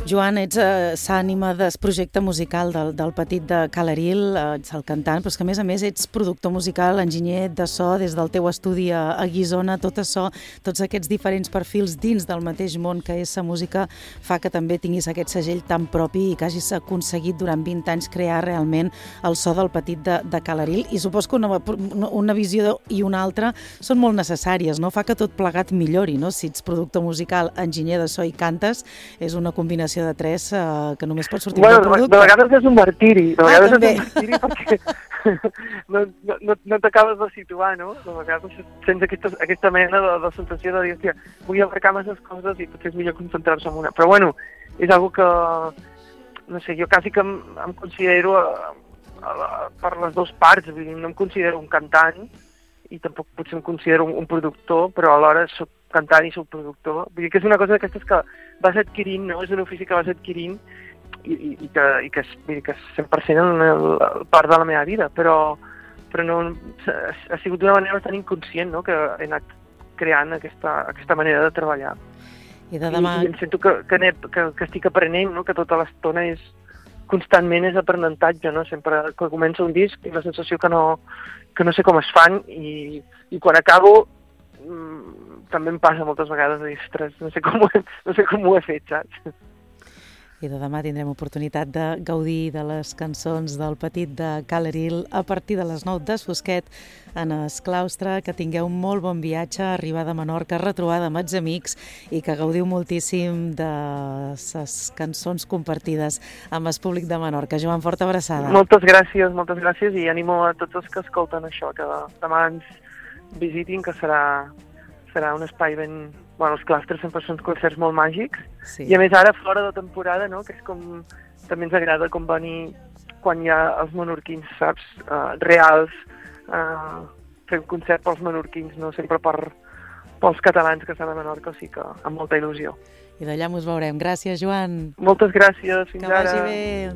Joan, ets s'ànima del projecte musical del Petit de Calaril, ets el cantant, però és que a més ets productor musical, enginyer de so des del teu estudi a Guissona. Tot això, tots aquests diferents perfils dins del mateix món que és la música fa que també tinguis aquest segell tan propi i que hagis aconseguit durant 20 anys crear realment el so del Petit de Calaril. I supos que una visió i una altra són molt necessàries, no? Fa que tot plegat millori, no? Si ets productor musical, enginyer de so i cantes, és una combinació de tres que només pot sortir un producte. De vegades és un martiri, també. És un martiri perquè no t'acabes de situar, no? De vegades sents aquesta mena de sensació de dir, hòstia, vull abarcar masses coses i potser és millor concentrar-se en una. Però bueno, és algo que, no sé, jo quasi que em considero per les dues parts, vull dir, no em considero un cantant i tampoc potser em considero un productor, però alhora soc cantant i soc productor. Vull dir que és una cosa d'aquestes que vas adquirint, no? És un ofici que vas adquirint i que és 100% part de la meva vida, però no, ha sigut d'una manera bastant inconscient, no? Que he anat creant aquesta manera de treballar. I em sento que estic aprenent, no? Que tota l'estona constantment és aprenentatge, no? Sempre que comença un disc tinc la sensació que no sé com es fan i quan acabo també em passa moltes vegades de dir, ostres, no sé com ho he fet, saps? I de demà tindrem oportunitat de gaudir de les cançons del Petit de Calaril a partir de les 9 desfosquet en el claustre. Que tingueu un molt bon viatge, arribada a Menorca, retrobada amb els amics i que gaudiu moltíssim de les cançons compartides amb el públic de Menorca. Joan, forta abraçada. Moltes gràcies i animo a tots els que escolten això, que demà ens visitin, que serà un espai ben... Bueno, els clastres sempre són concerts molt màgics, sí. I a més ara fora de temporada, no? Que és com... També ens agrada com venir quan hi ha els menorquins, saps? Reals, fer un concert pels menorquins, no sempre pels catalans que estan a Menorca, o sigui que amb molta il·lusió. I d'allà mos veurem. Gràcies, Joan. Moltes gràcies, fins ara. Que vagi bé.